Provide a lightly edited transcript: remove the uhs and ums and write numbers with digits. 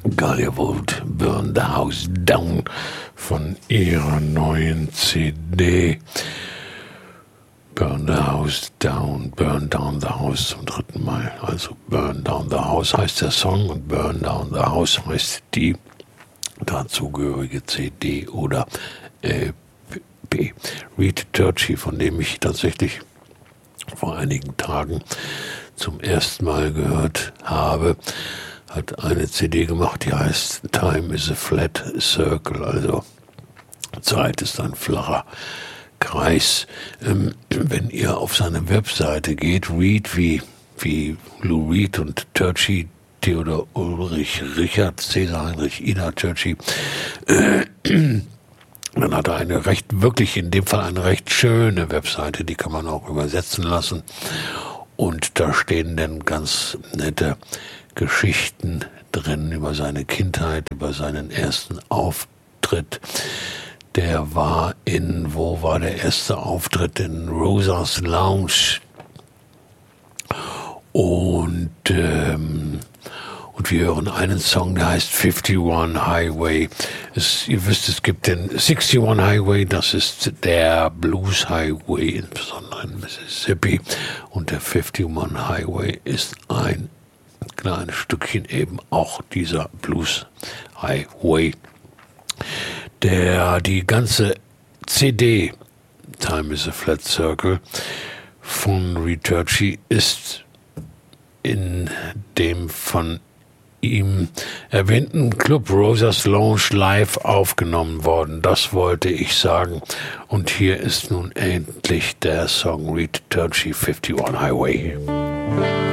Galia Volt, Burn the House Down von ihrer neuen CD. Burn the House Down, Burn Down the House zum 3. Mal. Also Burn Down the House heißt der Song und Burn Down the House heißt die dazugehörige CD oder LP. Reed Turchi, von dem ich tatsächlich vor einigen Tagen zum ersten Mal gehört habe, hat eine CD gemacht, die heißt Time is a Flat Circle, also Zeit ist ein flacher Kreis. Wenn ihr auf seine Webseite geht, Reed wie Lou Reed und Turchi, Theodor Ulrich Richard Cäsar Heinrich Ida Turchi, dann hat er wirklich in dem Fall eine recht schöne Webseite, die kann man auch übersetzen lassen. Und da stehen dann ganz nette Geschichten drin über seine Kindheit, über seinen ersten Auftritt. Der war wo war der erste Auftritt? In Rosas Lounge. Und wir hören einen Song, der heißt 51 Highway. Ihr wisst, es gibt den 61 Highway, das ist der Blues Highway, insbesondere in Mississippi. Und der 51 Highway ist ein kleines Stückchen eben auch dieser Blues Highway. Die ganze CD, Time is a Flat Circle, von Reed Turchi ist in dem von ihm erwähnten Club Rosas Lounge live aufgenommen worden. Das wollte ich sagen. Und hier ist nun endlich der Song Reed Turchi 51 Highway.